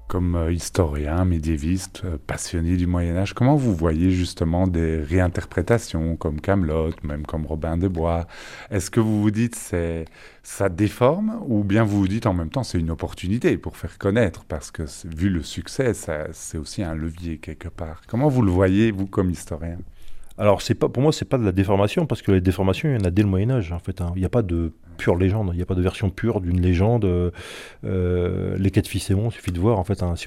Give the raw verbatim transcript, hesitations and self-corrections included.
Comme euh, historien, médiéviste, euh, passionné du Moyen-Âge, comment vous voyez justement des réinterprétations comme Camelot, même comme Robin des Bois? Est-ce que vous vous dites c'est ça déforme ou bien vous vous dites en même temps c'est une opportunité pour faire connaître parce que c'est- vu le succès, ça, c'est aussi un levier quelque part. Comment vous le voyez vous comme historien? Alors, c'est pas, pour moi, c'est pas de la déformation, parce que les déformations, il y en a dès le Moyen-Âge, en fait, hein. Il n'y a pas de pure légende, il n'y a pas de version pure d'une légende. Euh, les Quatre Fils et Mon, il suffit de voir, en fait, hein, si